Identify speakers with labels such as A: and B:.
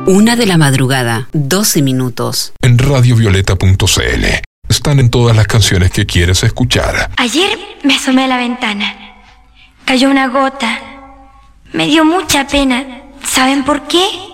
A: 1 de la madrugada, 12 minutos.
B: En radiovioleta.cl están en todas las canciones que quieres escuchar.
C: Ayer me asomé a la ventana. Cayó una gota. Me dio mucha pena. ¿Saben por qué?